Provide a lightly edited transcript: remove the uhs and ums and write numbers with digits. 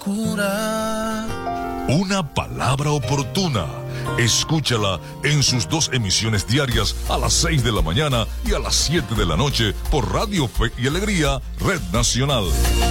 cura. Una palabra oportuna. Escúchala en sus 2 emisiones diarias a las 6 de la mañana y a las 7 de la noche por Radio Fe y Alegría, Red Nacional.